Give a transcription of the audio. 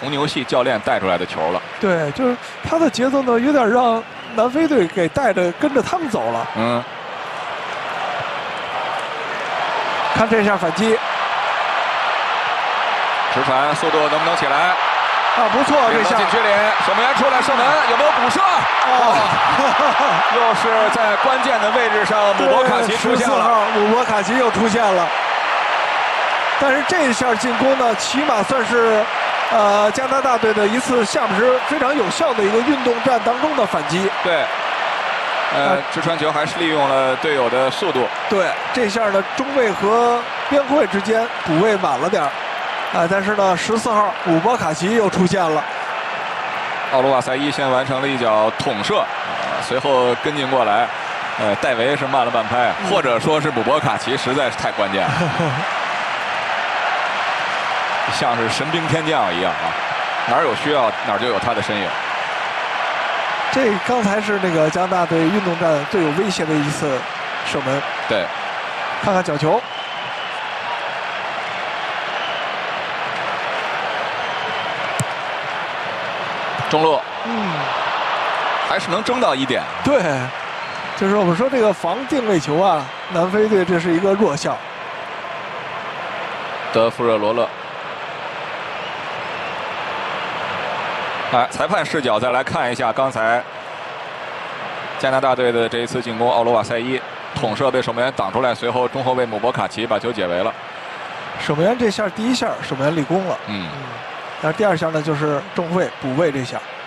红牛系教练带出来的球了。 对，就是他的节奏呢，有点让南非队给带着跟着他们走了。 嗯， 看这下反击， 直传速度能不能起来？ 啊，不错，这下禁区里，守门员出来射门，有没有补射？ 哦， 又是在关键的位置上，姆博卡奇出现 14 了。 号姆博卡奇又出现了。但是这一下进攻呢，起码算是加拿大队的一次下半时非常有效的一个运动战当中的反击。 对，直传球还是利用了队友的速度。 对，这下呢，中卫和边后卫之间补位晚了点儿。但是呢，14号姆博卡奇又出现了。 奥卢瓦塞伊先完成了一脚捅射，随后跟进过来，戴维是慢了半拍，或者说是姆博卡奇实在是太关键了，像是神兵天将一样啊，哪儿有需要哪儿就有他的身影。 这刚才是那个加拿大队运动战最有威胁的一次射门。 对， 看看角球。 中路，还是能争到1点。 对，就是我们说这个防定位球啊，南非队这是一个弱项。 德弗热罗勒，裁判视角再来看一下刚才加拿大队的这一次进攻，奥罗瓦塞伊捅射被守门员挡出来，随后中后卫姆博卡奇把球解围了。 守门员这下第一下守门员立功了，但是第二下呢就是中后卫补位这下。